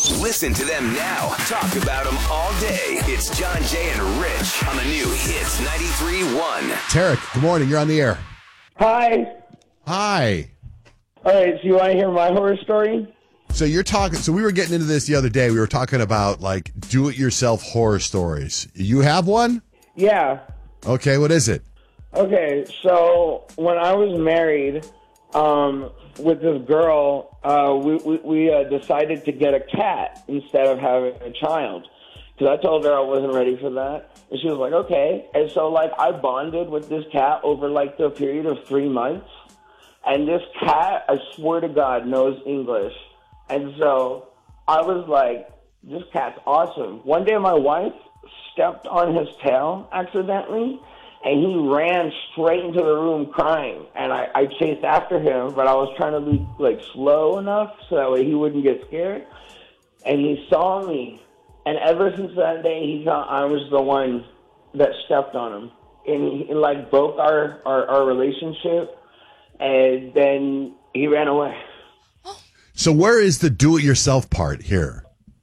Listen to them now. Talk about them all day. It's John, Jay, and Rich on the new Hits 93.1. Tarek, good morning. You're on the air. Hi. Hi. All right, so you want to hear my horror story? So you're talking. So we were getting into this the other day. We were talking about like do-it-yourself horror stories. You have one? Yeah. Okay. What is it? Okay, so when I was married with this girl, we decided to get a cat instead of having a child. Because I told her I wasn't ready for that. And she was like, okay. And so, like, I bonded with this cat over, like, the period of 3 months. And this cat, I swear to God, knows English. And so I was like, this cat's awesome. One day my wife stepped on his tail accidentally, and he ran straight into the room crying. And I chased after him, but I was trying to be, like, slow enough so that way he wouldn't get scared. And he saw me. And ever since that day, he thought I was the one that stepped on him. And he like, broke our relationship. And then he ran away. So where is the do-it-yourself part here?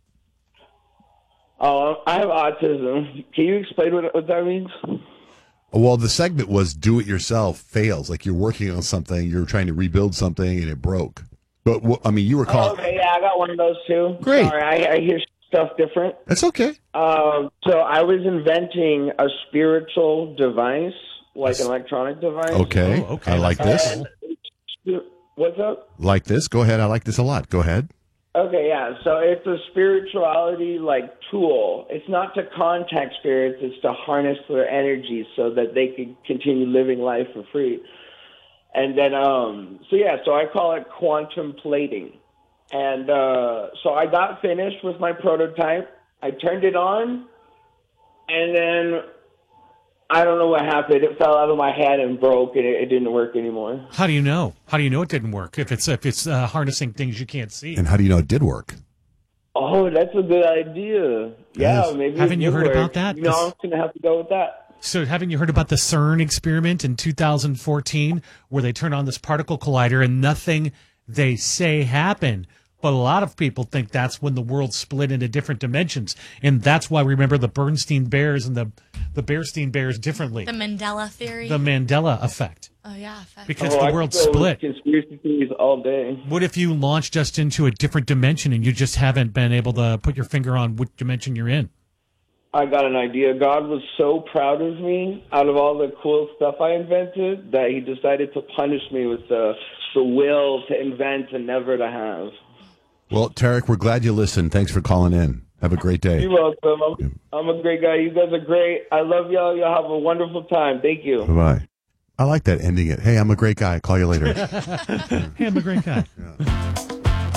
Oh, I have autism. Can you explain what that means? Well, the segment was do-it-yourself fails. Like you're working on something, you're trying to rebuild something, and it broke. But, I mean, you were calling. Okay, yeah, I got one of those too. Great. Sorry, I hear stuff different. That's okay. So I was inventing a spiritual device, like an electronic device. Okay. Oh, okay. I like this. What's up? Like this. Go ahead. I like this a lot. Go ahead. Okay, yeah. So it's a spirituality like tool. It's not to contact spirits. It's to harness their energy so that they can continue living life for free. And then, so I call it quantum plating. And so I got finished with my prototype. I turned it on, and then I don't know what happened. It fell out of my hand and broke, and it didn't work anymore. How do you know? How do you know it didn't work? If it's harnessing things you can't see. And how do you know it did work? Oh, that's a good idea. Yeah, Yes. maybe. Haven't you heard work. about that? I'm going to have to go with that. So haven't you heard about the CERN experiment in 2014 where they turn on this particle collider and nothing they say happened? But a lot of people think that's when the world split into different dimensions. And that's why we remember the Bernstein Bears and the Bearstein Bears differently. The Mandela theory. The Mandela effect. Oh, yeah. Effect. Because the world split. Conspiracy theories all day. What if you launched just into a different dimension and you just haven't been able to put your finger on which dimension you're in? I got an idea. God was so proud of me out of all the cool stuff I invented that he decided to punish me with the will to invent and never to have. Well, Tarek, we're glad you listened. Thanks for calling in. Have a great day. You're welcome. I'm a great guy. You guys are great. I love y'all. Y'all have a wonderful time. Thank you. Bye-bye. I like that ending it. Hey, I'm a great guy. Call you later. Hey, I'm a great guy. Yeah.